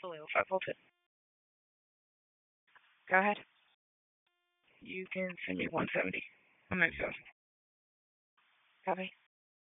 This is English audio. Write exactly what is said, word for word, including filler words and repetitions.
fully five volted. Go ahead. You can send me one seventy. I'm at so. Copy.